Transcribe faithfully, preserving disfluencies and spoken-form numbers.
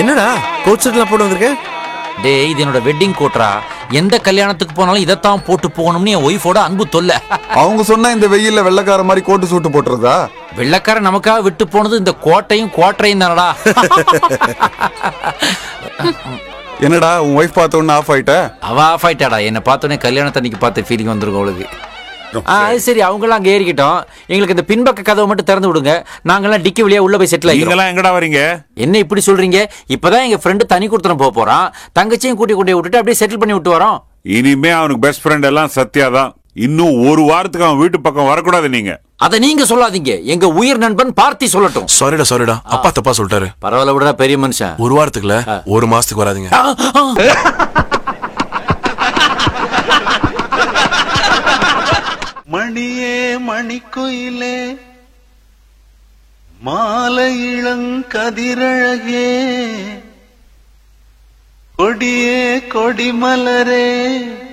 என்னடா கோட் செட்லாம் போட்டு வந்திருக்க? டேய் இது என்னோட வெட்டிங் கோட்ரா. எந்த கல்யாணத்துக்கு போனாலும் இதைத்தான் போட்டு போகணும்னு என் ஒய்ஃபோட அன்பு தொல்லை. அவங்க சொன்னா இந்த வெயில்ல வெள்ளக்கார மாதிரி கோட்டு சூட்டு போட்டுறதா? வெள்ளக்கார நமக்காக விட்டு போனது இந்த கோட்டையும் கோட்டையும் தானடா. என்னடா உன் ஒய்ஃப் பார்த்த உடனே ஆஃப் ஆயிட்ட? அவ ஆஃப் ஆயிட்டாடா. என்னை பார்த்தோன்னே கல்யாணத்தன்னைக்கு பார்த்த ஃபீலிங் வந்துருக்கும் அவளுக்கு. அது சரி, அவங்களாம் அங்கே ஏறிக்கிட்டோம். எங்களுக்கு இந்த பின்பக்க கதவை மட்டும் திறந்து விடுங்க. நாங்கெல்லாம் டிக்கி வழியா உள்ள போய் செட்டில் ஆகிக்கலாம். எங்கடா வரீங்க? என்ன இப்படி சொல்றீங்க? இப்பதான் எங்க ஃப்ரெண்டு தனி கொடுத்துரும் போக போறான். தங்கச்சியும் கூட்டி கொண்டே விட்டுட்டு அப்படியே செட்டில் பண்ணி விட்டு வரோம். இனிமே அவனுக்கு பெஸ்ட் ஃப்ரெண்ட் எல்லாம் சத்யா தான். இன்னும் ஒரு வாரத்துக்கு அவன் வீட்டு பக்கம் வரக்கூடாது. நீங்க அதை நீங்க சொல்லாதீங்க, எங்க உயிர் நண்பன் பார்த்தி சொல்லட்டும். சாரிடா சாரிடா, அப்பா தப்பா சொல்லிட்டாரு. பரவாயில்ல விடுறா, பெரிய மனுஷன். ஒரு வாரத்துக்குல ஒரு மாசத்துக்கு வராதீங்க. மணியே மணிக்குயிலே மாலை இளங்கதிரழகே கொடியே கொடிமலரே